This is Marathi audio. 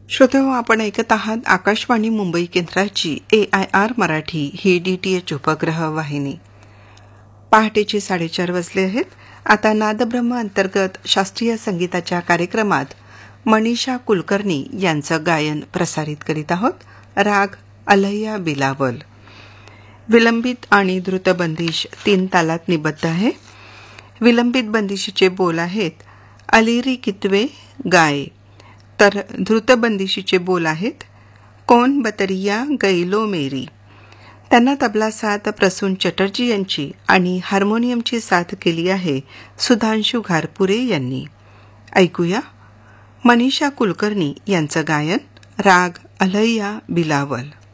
श्रोतेहो, आपण ऐकत आहात आकाशवाणी मुंबई केंद्राची AIR मराठी ही DTH उपग्रह वाहिनी. पहाटेचे 4:30 वाजले आहेत. आता नादब्रह्म अंतर्गत शास्त्रीय संगीताच्या कार्यक्रमात मनीषा कुलकर्णी यांचं गायन प्रसारित करीत आहोत. राग अलैया बिलावल. विलंबित आणि द्रुत बंदिश 3 तालात निबद्ध आहे. विलंबित बंदिशीचे बोल आहेत अलीरी कितवे गाय, तर द्रुतबंदिशीचे बोल आहेत कौन बतरिया गैलो मेरी. त्यांना तबला साथ प्रसून चटर्जी यांची आणि हार्मोनियमची साथ केली आहे सुधांशु घारपुरे यांनी. ऐकूया मनीषा कुलकर्णी यांचं गायन राग अलैया बिलावल.